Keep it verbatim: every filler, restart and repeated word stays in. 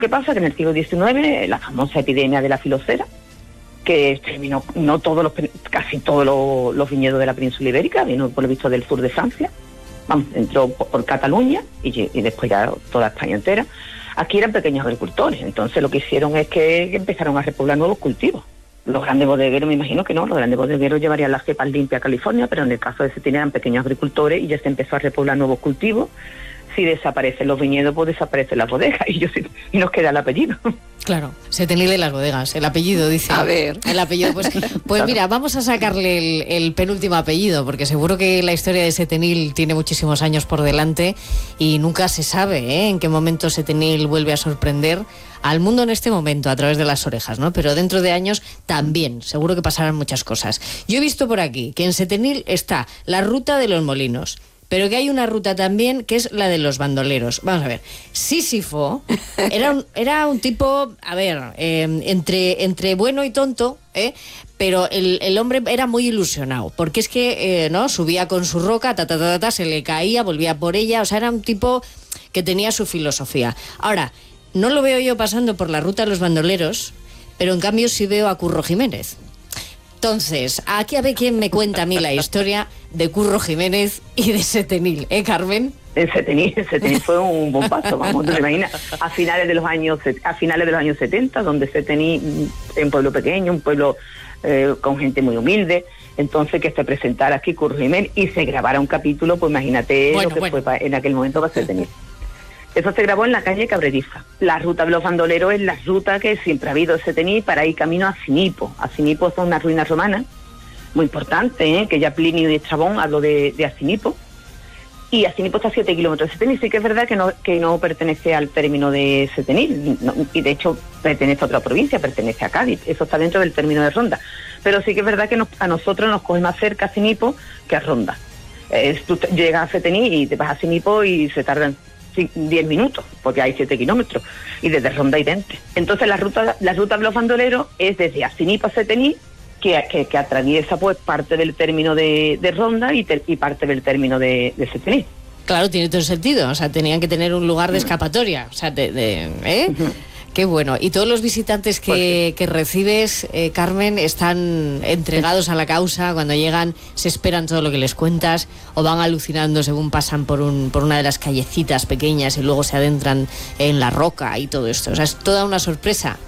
¿Qué pasa? Que en el siglo diecinueve, la famosa epidemia de la filocera, que exterminó no todos los, casi todos los, los viñedos de la península ibérica, vino por lo visto del sur de Francia, vamos, entró por, por Cataluña y, y después ya toda España entera. Aquí eran pequeños agricultores, entonces lo que hicieron es que empezaron a repoblar nuevos cultivos. Los grandes bodegueros, me imagino que no, los grandes bodegueros llevarían las cepas limpias a California, pero en el caso de Setenil eran pequeños agricultores y ya se empezó a repoblar nuevos cultivos. Si desaparecen los viñedos, pues desaparecen las bodegas y, yo, y nos queda el apellido. Claro, Setenil de las bodegas, el apellido, dice. A ver. El apellido, pues, pues mira, vamos a sacarle el, el penúltimo apellido, porque seguro que la historia de Setenil tiene muchísimos años por delante y nunca se sabe, ¿eh?, en qué momento Setenil vuelve a sorprender al mundo en este momento a través de las orejas, ¿no? Pero dentro de años también, seguro que pasarán muchas cosas. Yo he visto por aquí que en Setenil está la ruta de los molinos, pero que hay una ruta también que es la de los bandoleros. Vamos a ver, Sísifo era un, era un tipo, a ver, eh, entre, entre bueno y tonto, ¿eh? Pero el, el hombre era muy ilusionado, porque es que, eh, ¿no?, subía con su roca, ta, ta, ta, ta, se le caía, volvía por ella, o sea, era un tipo que tenía su filosofía. Ahora, no lo veo yo pasando por la ruta de los bandoleros, pero en cambio sí veo a Curro Jiménez. Entonces, aquí a ver quién me cuenta a mí la historia de Curro Jiménez y de Setenil, ¿eh, Carmen? El Setenil, el Setenil fue un bombazo, vamos, te imaginas, a finales de los años a finales de los años setenta, donde Setenil, un pueblo pequeño, un pueblo eh, con gente muy humilde, entonces que se presentara aquí Curro Jiménez y se grabara un capítulo, pues imagínate bueno, lo que bueno. fue pa, en aquel momento para Setenil. Eso se grabó en la calle Cabreriza. La ruta de los bandoleros es la ruta que siempre ha habido en Setenil para ir camino a Acinipo. Acinipo son unas ruinas romanas muy importantes, ¿eh?, que ya Plinio y Estrabón habló de, de Acinipo. Y Acinipo está a siete kilómetros de Setenil. Sí que es verdad que no, que no pertenece al término de Setenil, no, y de hecho pertenece a otra provincia, pertenece a Cádiz. Eso está dentro del término de Ronda. Pero sí que es verdad que nos, a nosotros nos coge más cerca Acinipo que a Ronda. Eh, tú llegas a Setenil y te vas a Acinipo y se tardan diez minutos, porque hay siete kilómetros, y desde Ronda hay veinte. Entonces la ruta la ruta de los bandoleros es desde Acinipo a Setenil, que, que, que atraviesa pues parte del término de, de Ronda y, ter, y parte del término de, de Setenil. Claro, tiene todo el sentido, o sea, tenían que tener un lugar de escapatoria, o sea, de, de, ¿eh? Uh-huh. Qué bueno. Y todos los visitantes que, que recibes, eh, Carmen, están entregados a la causa. Cuando llegan, se esperan todo lo que les cuentas o van alucinando según pasan por un por una de las callecitas pequeñas y luego se adentran en la roca y todo esto. O sea, es toda una sorpresa.